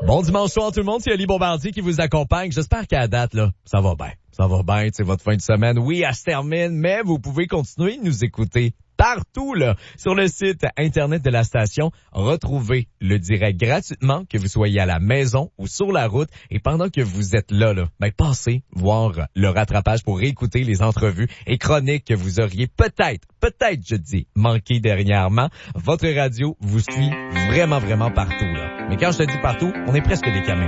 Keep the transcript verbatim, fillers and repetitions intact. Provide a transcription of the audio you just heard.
Bon dimanche soir tout le monde, c'est Ali Bombardier qui vous accompagne. J'espère qu'à la date, là, ça va bien. Ça va bien, c'est votre fin de semaine. Oui, elle se termine, mais vous pouvez continuer de nous écouter partout, là, sur le site Internet de la station. Retrouvez le direct gratuitement, que vous soyez à la maison ou sur la route. Et pendant que vous êtes là, là, ben, passez voir le rattrapage pour réécouter les entrevues et chroniques que vous auriez peut-être, peut-être, je dis, manqué dernièrement. Votre radio vous suit vraiment, vraiment partout, là. Mais quand je te dis partout, on est presque des caméras.